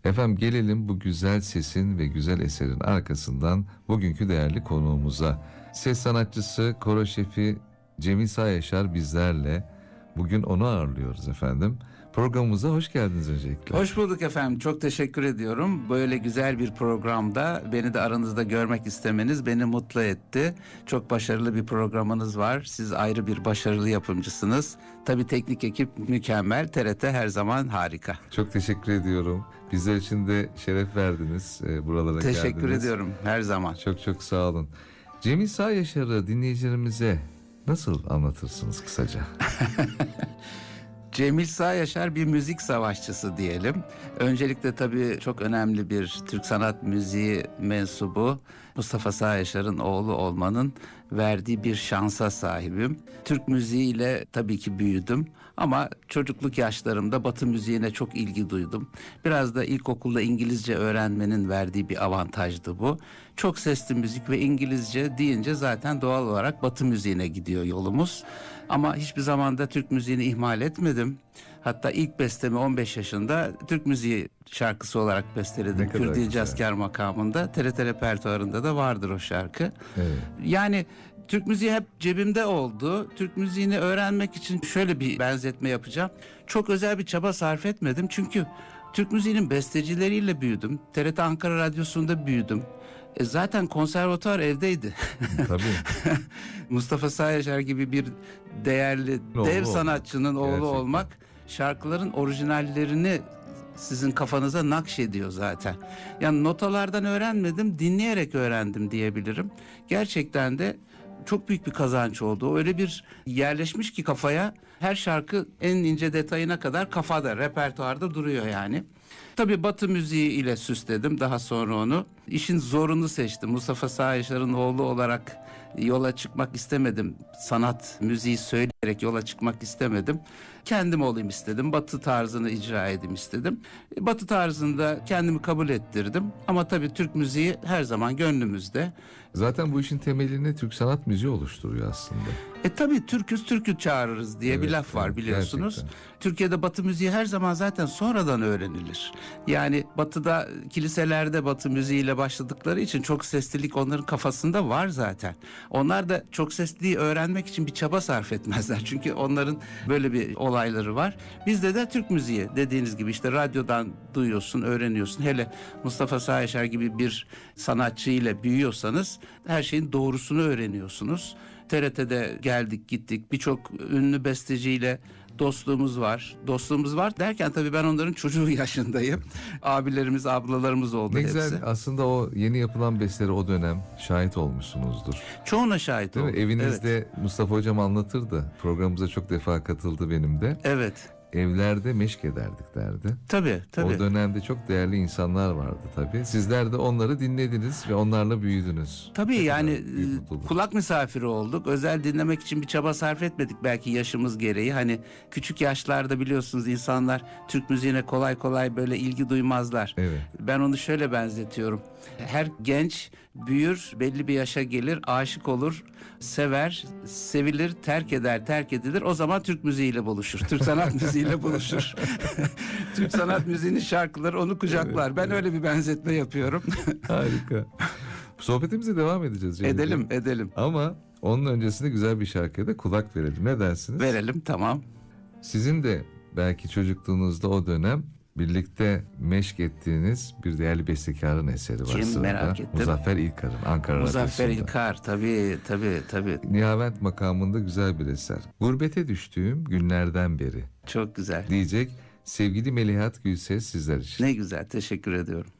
Efendim gelelim bu güzel sesin ve güzel eserin arkasından bugünkü değerli konuğumuza. Ses sanatçısı, koro şefi Cemil Sağyaşar bizlerle. Bugün onu ağırlıyoruz efendim. Programımıza hoş geldiniz öncelikle. Hoş bulduk efendim. Çok teşekkür ediyorum. Böyle güzel bir programda beni de aranızda görmek istemeniz beni mutlu etti. Çok başarılı bir programınız var. Siz ayrı bir başarılı yapımcısınız. Tabii teknik ekip mükemmel. TRT her zaman harika. Çok teşekkür ediyorum. Bizler için de şeref verdiniz. Buralara geldiniz. Teşekkür ediyorum her zaman. Çok çok sağ olun. Cemil Sağyaşar'ı dinleyicilerimize nasıl anlatırsınız kısaca? Cemil Sağyaşar bir müzik savaşçısı diyelim. Öncelikle tabii çok önemli bir Türk sanat müziği mensubu. Mustafa Sağyaşar'ın oğlu olmanın verdiği bir şansa sahibim. Türk müziğiyle tabii ki büyüdüm ama çocukluk yaşlarımda Batı müziğine çok ilgi duydum. Biraz da ilkokulda İngilizce öğrenmenin verdiği bir avantajdı bu. Çok sesli müzik ve İngilizce deyince zaten doğal olarak Batı müziğine gidiyor yolumuz. Ama hiçbir zaman da Türk müziğini ihmal etmedim. Hatta ilk bestemi 15 yaşında Türk müziği şarkısı olarak besteledim. Kürdi Cazkar makamında. TRT repertuarında da vardır o şarkı. Evet. Yani Türk müziği hep cebimde oldu. Türk müziğini öğrenmek için şöyle bir benzetme yapacağım. Çok özel bir çaba sarf etmedim. Çünkü Türk müziğinin bestecileriyle büyüdüm. TRT Ankara Radyosu'nda büyüdüm. Zaten konservatuar evdeydi. Tabii. Mustafa Sağyaşar gibi bir değerli dev sanatçının oğlu gerçekten olmak şarkıların orijinallerini sizin kafanıza nakşediyor zaten. Yani notalardan öğrenmedim, dinleyerek öğrendim diyebilirim. Gerçekten de çok büyük bir kazanç oldu. Öyle bir yerleşmiş ki kafaya, her şarkı en ince detayına kadar kafada, repertuarda duruyor yani. Tabii Batı müziği ile süsledim daha sonra onu. İşin zorunu seçtim. Mustafa Sağyaşar'ın oğlu olarak yola çıkmak istemedim. Sanat müziği söyleyerek yola çıkmak istemedim. Kendim olayım istedim. Batı tarzını icra edeyim istedim. Batı tarzında kendimi kabul ettirdim. Ama tabii Türk müziği her zaman gönlümüzde. Zaten bu işin temelini Türk sanat müziği oluşturuyor aslında. Tabii Türküz Türkü çağırırız diye bir laf var biliyorsunuz. Gerçekten. Türkiye'de Batı müziği her zaman zaten sonradan öğrenilir. Yani Batı'da kiliselerde Batı müziğiyle başladıkları için çok seslilik onların kafasında var zaten. Onlar da çok sesliliği öğrenmek için bir çaba sarf etmezler. Çünkü onların böyle bir olayları var. Bizde de Türk müziği dediğiniz gibi işte radyodan duyuyorsun, öğreniyorsun. Hele Mustafa Sağyaşar gibi bir sanatçı ile büyüyorsanız her şeyin doğrusunu öğreniyorsunuz. TRT'de geldik gittik, birçok ünlü besteciyle dostluğumuz var. Dostluğumuz var derken tabii ben onların çocuğu yaşındayım. Abilerimiz, ablalarımız oldu Ne hepsi. güzel aslında o yeni yapılan bestelere o dönem şahit olmuşsunuzdur. Çoğuna şahit Değil oldum. mi? Evinizde Evet. Mustafa Hocam anlatırdı. Programımıza çok defa katıldı benim de. Evet. Evlerde meşk ederdik derdi. Tabii. O dönemde çok değerli insanlar vardı tabii. Sizler de onları dinlediniz ve onlarla büyüdünüz. Tabii Ne yani kadar büyük mutluluk. kulak misafiri olduk. Özel dinlemek için bir çaba sarf etmedik belki yaşımız gereği. Hani küçük yaşlarda biliyorsunuz insanlar Türk müziğine kolay kolay böyle ilgi duymazlar. Evet. Ben onu şöyle benzetiyorum. Her genç büyür, belli bir yaşa gelir, aşık olur, sever, sevilir, terk eder, terk edilir. O zaman Türk müziğiyle buluşur. Türk sanat müziğiyle buluşur. Türk sanat müziğinin şarkıları onu kucaklar. Ben öyle bir benzetme yapıyorum. Harika. Sohbetimize devam edeceğiz. Cemil Bey. Edelim. Ama onun öncesinde güzel bir şarkıya da kulak verelim. Ne dersiniz? Verelim, tamam. Sizin de belki çocukluğunuzda o dönem birlikte meşk ettiğiniz bir değerli bestekarın eseri var. Kim? sırada. Merak ettim. Muzaffer İlkar'ın Ankara Muzaffer Radyosu'nda. İlkar, tabii. Nihavent makamında güzel bir eser. Gurbete düştüğüm günlerden beri Çok güzel. diyecek sevgili Melihat Gülses sizler için. Ne güzel, teşekkür ediyorum.